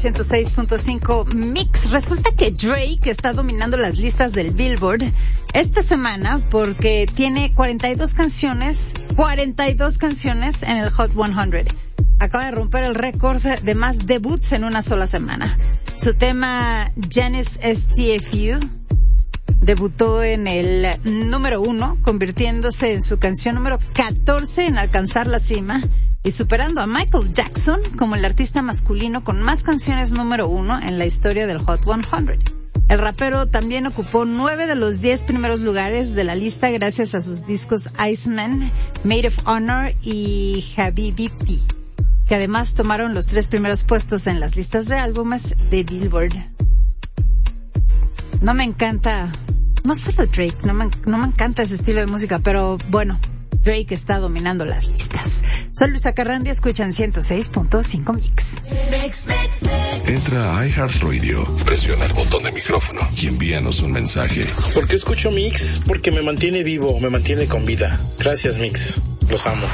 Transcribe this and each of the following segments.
106.5 Mix. Resulta que Drake está dominando las listas del Billboard esta semana porque tiene 42 canciones en el Hot 100. Acaba de romper el récord de más debuts en una sola semana. Su tema Janis STFU debutó en el número 1, convirtiéndose en su canción número 14 en alcanzar la cima y superando a Michael Jackson como el artista masculino con más canciones número 1 en la historia del Hot 100. El rapero también ocupó 9 de los 10 primeros lugares de la lista gracias a sus discos Iceman, Maid of Honor y Habibi P, que además tomaron los 3 primeros puestos en las listas de álbumes de Billboard. No me encanta, no solo Drake, no me encanta ese estilo de música, pero bueno, Drake está dominando las listas. Soy Luisa Carrandi, escuchan 106.5 Mix. Entra a iHeartRadio, presiona el botón de micrófono y envíanos un mensaje. ¿Por qué escucho Mix? Porque me mantiene vivo, me mantiene con vida. Gracias, Mix. Los amo.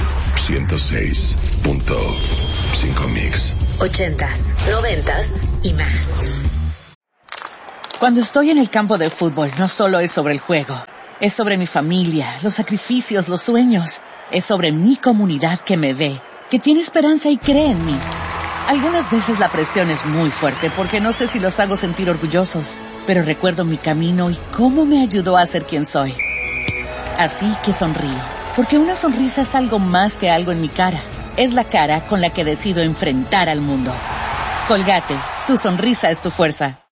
106.5 Mix. 80s, 90s y más. Cuando estoy en el campo de fútbol, no solo es sobre el juego. Es sobre mi familia, los sacrificios, los sueños. Es sobre mi comunidad que me ve, que tiene esperanza y cree en mí. Algunas veces la presión es muy fuerte porque no sé si los hago sentir orgullosos, pero recuerdo mi camino y cómo me ayudó a ser quien soy. Así que sonrío, porque una sonrisa es algo más que algo en mi cara. Es la cara con la que decido enfrentar al mundo. Colgate, tu sonrisa es tu fuerza.